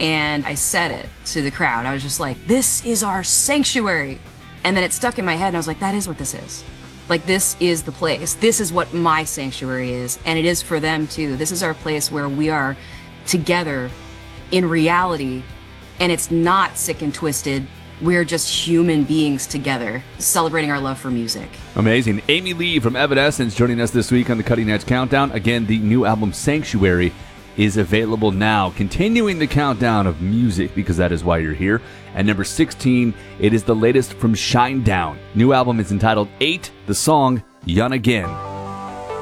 and I said it to the crowd. I was just like, this is our sanctuary. And then it stuck in my head, and I was like, that is what this is. Like, this is the place. This is what my sanctuary is, and it is for them too. This is our place where we are together in reality, and it's not sick and twisted. We're just human beings together, celebrating our love for music. Amazing. Amy Lee from Evanescence joining us this week on the Cutting Edge Countdown. Again, the new album Sanctuary is available now, continuing the countdown of music, because that is why you're here. At number 16, it is the latest from Shinedown. New album is entitled 8, the song Young Again.